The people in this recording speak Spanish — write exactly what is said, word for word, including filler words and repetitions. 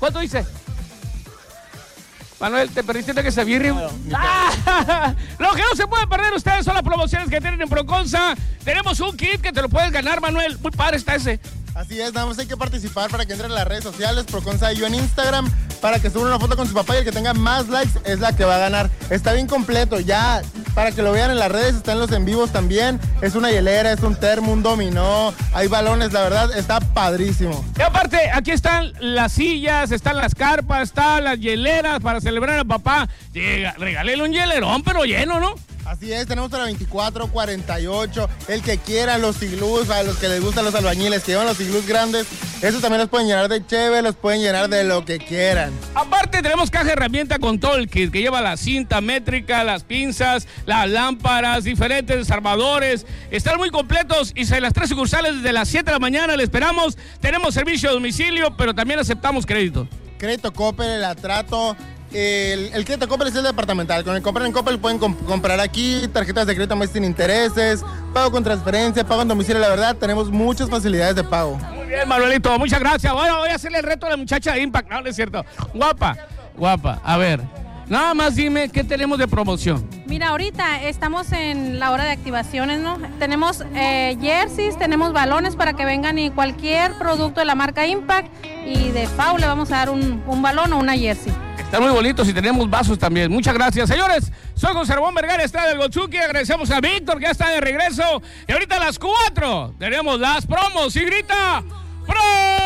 ¿Cuánto dice? Manuel, te perdiste de que se virre. No, ah, lo que no se puede perder ustedes son las promociones que tienen en Proconza. Tenemos un kit que te lo puedes ganar, Manuel. Muy padre está ese. Así es, nada más hay que participar para que entren en las redes sociales, Proconza y yo en Instagram, para que suban una foto con su papá y el que tenga más likes es la que va a ganar. Está bien completo, ya, para que lo vean en las redes, están los en vivos también. Es una hielera, es un termo, un dominó, hay balones, la verdad, está padrísimo. Y aparte, aquí están las sillas, están las carpas, están las hieleras para celebrar a papá. Llega, regálele un hielerón, pero lleno, ¿no? Así es, tenemos para veinticuatro, cuarenta y ocho, el que quiera, los iglús, a los que les gustan los albañiles, que llevan los iglús grandes, esos también los pueden llenar de cheve, los pueden llenar de lo que quieran. Aparte tenemos caja de herramienta con todo el kit, que lleva la cinta métrica, las pinzas, las lámparas, diferentes desarmadores, están muy completos y en las tres sucursales desde las siete de la mañana le esperamos. Tenemos servicio a domicilio, pero también aceptamos crédito. Crédito Coppel, el atrato. El, el crédito Coppel es el departamental. Con el comprar en Coppel pueden comp comprar aquí, tarjetas de crédito más sin intereses, pago con transferencia, pago en domicilio. La verdad, tenemos muchas facilidades de pago. Muy bien, Manuelito, muchas gracias. Bueno, voy a hacerle el reto a la muchacha de Impact. No, no es cierto. Guapa, guapa. A ver, nada más dime qué tenemos de promoción. Mira, ahorita estamos en la hora de activaciones, ¿no? Tenemos eh, jerseys, tenemos balones para que vengan y cualquier producto de la marca Impact. Y de F A U le vamos a dar un, un balón o una jersey. Están muy bonitos y tenemos vasos también. Muchas gracias, señores. Soy José Ramón Vergara, está del Gotsuki. Agradecemos a Víctor, que ya está de regreso. Y ahorita a las cuatro tenemos las promos. Y grita, ¡Pro!